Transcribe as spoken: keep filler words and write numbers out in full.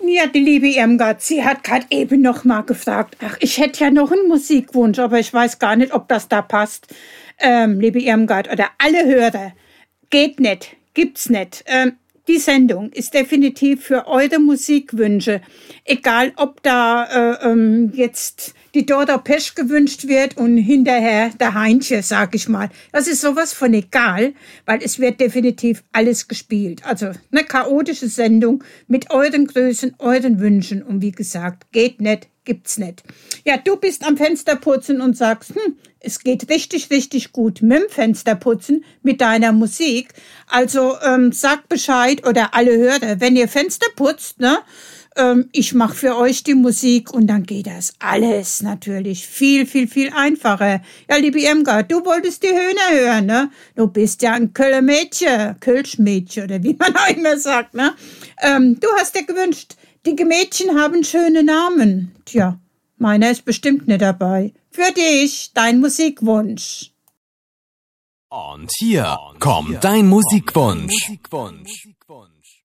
Ja, die liebe Irmgard, sie hat gerade eben noch mal gefragt. Ach, ich hätte ja noch einen Musikwunsch, aber ich weiß gar nicht, ob das da passt. Ähm, liebe Irmgard oder alle Hörer, geht nicht, gibt's nicht. Ähm, die Sendung ist definitiv für eure Musikwünsche. Egal, ob da äh, ähm, jetzt die Dora Pesch gewünscht wird und hinterher der Heinche, sag ich mal. Das ist sowas von egal, weil es wird definitiv alles gespielt. Also eine chaotische Sendung mit euren Größen, euren Wünschen. Und wie gesagt, geht nicht, gibt's nicht. Ja, du bist am Fensterputzen und sagst, hm, es geht richtig, richtig gut mit dem Fensterputzen, mit deiner Musik. Also ähm, sagt Bescheid oder alle Hörer, wenn ihr Fenster putzt, ne? Ähm, ich mache für euch die Musik und dann geht das alles natürlich viel, viel, viel einfacher. Ja, liebe Irmgard, du wolltest die Höhner hören, ne? Du bist ja ein Kölner Mädchen, Kölsch-Mädchen oder wie man auch immer sagt, ne? Ähm, du hast dir gewünscht, die Mädchen haben schöne Namen. Tja, meiner ist bestimmt nicht dabei. Für dich, dein Musikwunsch. Und hier kommt dein Musikwunsch.